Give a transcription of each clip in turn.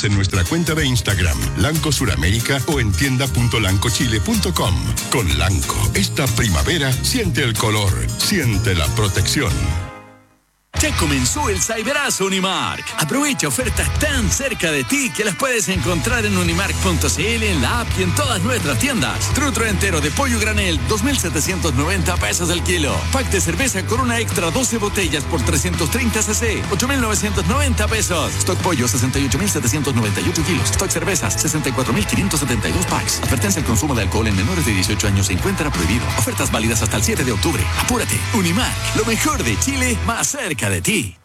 Síguenos en nuestra cuenta de Instagram, Lanco Suramérica, o en tienda.lancochile.com. Con Lanco, esta primavera, siente el color, siente la protección. Ya comenzó el Cyberazo Unimark. Aprovecha ofertas tan cerca de ti que las puedes encontrar en unimark.cl, en la app y en todas nuestras tiendas. Trutro entero de pollo granel, 2.790 pesos el kilo. Pack de cerveza Corona Extra, 12 botellas por 330 cc, 8.990 pesos. Stock pollo, 68.798 kilos. Stock cervezas, 64.572 packs. Advertencia: el consumo de alcohol en menores de 18 años se encuentra prohibido. Ofertas válidas hasta el 7 de octubre. Apúrate. Unimark, lo mejor de Chile, más cerca de ti.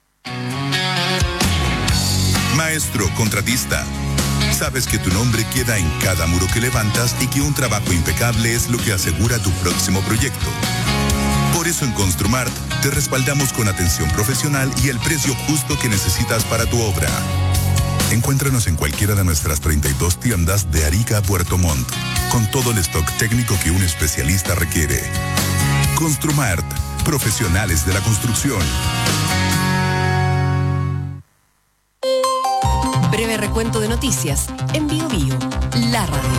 Maestro contratista, sabes que tu nombre queda en cada muro que levantas y que un trabajo impecable es lo que asegura tu próximo proyecto. Por eso en Construmart te respaldamos con atención profesional y el precio justo que necesitas para tu obra. Encuéntranos en cualquiera de nuestras 32 tiendas de Arica a Puerto Montt, con todo el stock técnico que un especialista requiere. Construmart, profesionales de la construcción. Breve recuento de noticias en BioBio, la radio.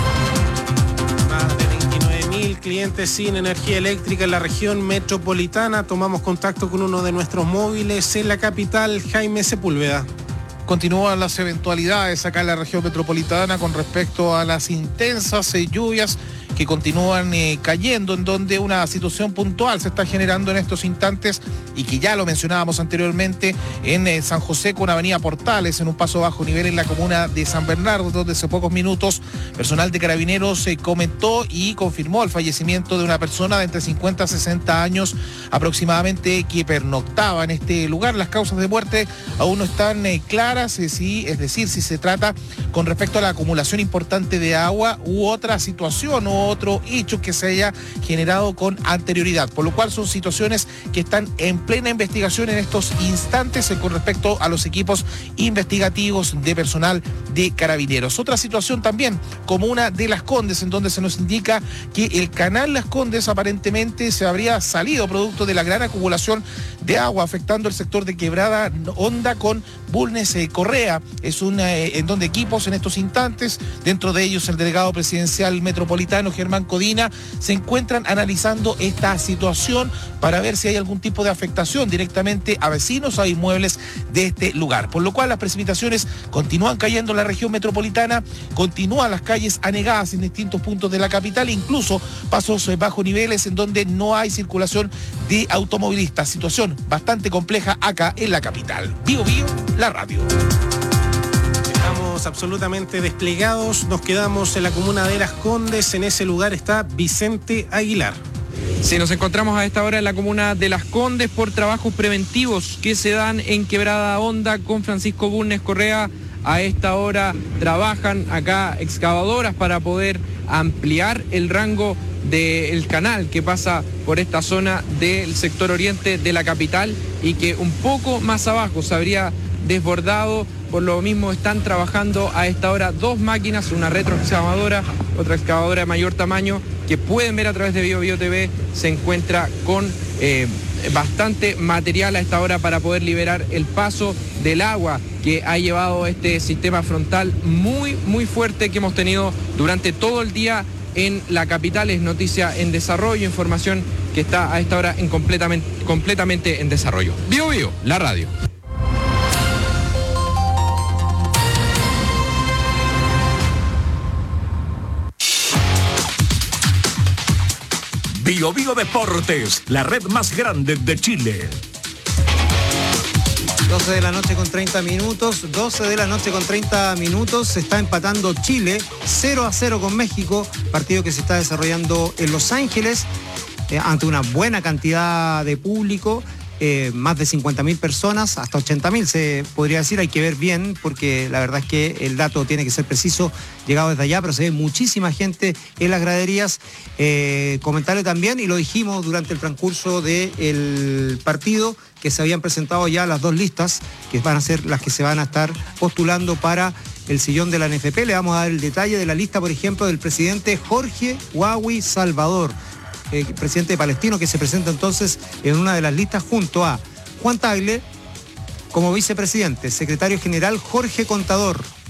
Más de 29.000 clientes sin energía eléctrica en la región metropolitana. Tomamos contacto con uno de nuestros móviles en la capital, Jaime Sepúlveda. Continúan las eventualidades acá en la región metropolitana con respecto a las intensas lluvias que continúan cayendo, en donde una situación puntual se está generando en estos instantes y que ya lo mencionábamos anteriormente en San José con Avenida Portales, en un paso bajo nivel en la comuna de San Bernardo, donde hace pocos minutos personal de Carabineros comentó y confirmó el fallecimiento de una persona de entre 50 a 60 años aproximadamente que pernoctaba en este lugar. Las causas de muerte aún no están claras, es decir, si se trata con respecto a la acumulación importante de agua u otra situación o otro hecho que se haya generado con anterioridad, por lo cual son situaciones que están en plena investigación en estos instantes con respecto a los equipos investigativos de personal de Carabineros. Otra situación también, comuna de Las Condes, en donde se nos indica que el canal Las Condes aparentemente se habría salido producto de la gran acumulación de agua afectando el sector de Quebrada Honda con Bulnes Correa. Es en donde equipos en estos instantes, dentro de ellos el delegado presidencial metropolitano Germán Codina, se encuentran analizando esta situación para ver si hay algún tipo de afectación directamente a vecinos, a inmuebles de este lugar. Por lo cual las precipitaciones continúan cayendo en la región metropolitana, continúan las calles anegadas en distintos puntos de la capital, incluso pasos bajo niveles en donde no hay circulación de automovilistas. Situación bastante compleja acá en la capital. BioBio, la radio. Estamos absolutamente desplegados, nos quedamos en la comuna de Las Condes, en ese lugar está Vicente Aguilar. Sí, nos encontramos a esta hora en la comuna de Las Condes por trabajos preventivos que se dan en Quebrada Honda con Francisco Bulnes Correa. A esta hora trabajan acá excavadoras para poder ampliar el rango del canal que pasa por esta zona del sector oriente de la capital y que un poco más abajo se habría desbordado. Por lo mismo están trabajando a esta hora dos máquinas, una retroexcavadora, otra excavadora de mayor tamaño, que pueden ver a través de BioBio TV. Se encuentra con bastante material a esta hora para poder liberar el paso del agua que ha llevado este sistema frontal muy fuerte que hemos tenido durante todo el día en la capital. Es noticia en desarrollo, información que está a esta hora completamente en desarrollo. BioBio, la radio. BioBio Deportes, la red más grande de Chile. 12 de la noche con 30 minutos, 12 de la noche con 30 minutos, se está empatando Chile 0-0 con México, partido que se está desarrollando en Los Ángeles, ante una buena cantidad de público. Más de 50.000 personas, hasta 80.000 se podría decir, hay que ver bien porque la verdad es que el dato tiene que ser preciso llegado desde allá, pero se ve muchísima gente en las graderías. Comentarle también, y lo dijimos durante el transcurso del partido, que se habían presentado ya las dos listas que van a ser las que se van a estar postulando para el sillón de la NFP. Le vamos a dar el detalle de la lista, por ejemplo, del presidente Jorge Huawi Salvador, presidente palestino, que se presenta entonces en una de las listas junto a Juan Tagle como vicepresidente, secretario general Jorge Contador,